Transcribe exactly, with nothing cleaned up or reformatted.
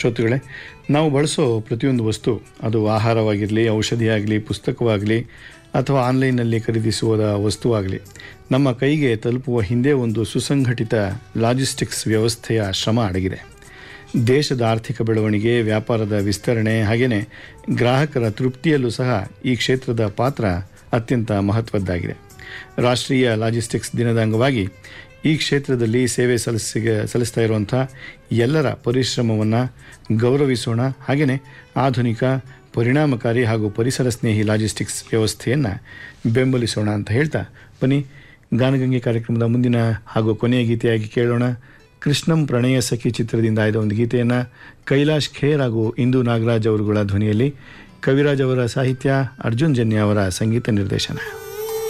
ಶ್ರೋತೃಗಳೇ, ನಾವು ಬಳಸೋ ಪ್ರತಿಯೊಂದು ವಸ್ತು, ಅದು ಆಹಾರವಾಗಿರಲಿ, ಔಷಧಿಯಾಗಲಿ, ಪುಸ್ತಕವಾಗಲಿ ಅಥವಾ ಆನ್ಲೈನ್ನಲ್ಲಿ ಖರೀದಿಸುವ ವಸ್ತುವಾಗಲಿ, ನಮ್ಮ ಕೈಗೆ ತಲುಪುವ ಹಿಂದೆ ಒಂದು ಸುಸಂಘಟಿತ ಲಾಜಿಸ್ಟಿಕ್ಸ್ ವ್ಯವಸ್ಥೆಯ ಶ್ರಮ ಅಡಗಿದೆ. ದೇಶದ ಆರ್ಥಿಕ ಬೆಳವಣಿಗೆ, ವ್ಯಾಪಾರದ ವಿಸ್ತರಣೆ ಹಾಗೆಯೇ ಗ್ರಾಹಕರ ತೃಪ್ತಿಯಲ್ಲೂ ಸಹ ಈ ಕ್ಷೇತ್ರದ ಪಾತ್ರ ಅತ್ಯಂತ ಮಹತ್ವದ್ದಾಗಿದೆ. ರಾಷ್ಟ್ರೀಯ ಲಾಜಿಸ್ಟಿಕ್ಸ್ ದಿನದ ಅಂಗವಾಗಿ ಈ ಕ್ಷೇತ್ರದಲ್ಲಿ ಸೇವೆ ಸಲ್ಲಿಸಿಗೆ ಸಲ್ಲಿಸ್ತಾ ಇರುವಂಥ ಎಲ್ಲರ ಪರಿಶ್ರಮವನ್ನು ಗೌರವಿಸೋಣ. ಹಾಗೆಯೇ ಆಧುನಿಕ, ಪರಿಣಾಮಕಾರಿ ಹಾಗೂ ಪರಿಸರ ಸ್ನೇಹಿ ಲಾಜಿಸ್ಟಿಕ್ಸ್ ವ್ಯವಸ್ಥೆಯನ್ನು ಬೆಂಬಲಿಸೋಣ ಅಂತ ಹೇಳ್ತಾ, ಬನ್ನಿ ಗಾನಗಂಗೆ ಕಾರ್ಯಕ್ರಮದ ಮುಂದಿನ ಹಾಗೂ ಕೊನೆಯ ಗೀತೆಯಾಗಿ ಕೇಳೋಣ. ಕೃಷ್ಣಂ ಪ್ರಣಯ ಸಖಿ ಚಿತ್ರದಿಂದ ಆಯ್ದ ಒಂದು ಗೀತೆಯನ್ನು ಕೈಲಾಶ್ ಖೇರ್ ಹಾಗೂ ಇಂದು ನಾಗರಾಜ್ ಅವರುಗಳ ಧ್ವನಿಯಲ್ಲಿ, ಕವಿರಾಜ್ ಅವರ ಸಾಹಿತ್ಯ, ಅರ್ಜುನ್ ಜನ್ಯ ಅವರ ಸಂಗೀತ ನಿರ್ದೇಶನ.